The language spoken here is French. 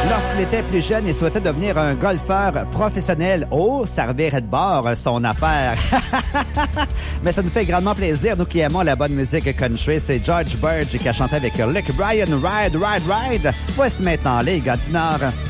Lorsqu'il était plus jeune, il souhaitait devenir un golfeur professionnel. Oh, ça revirait de bord, son affaire. Mais ça nous fait grandement plaisir, nous qui aimons la bonne musique country. C'est George Burge qui a chanté avec Luke Bryan, Ride, Ride, Ride. Voici maintenant les gars du Nord.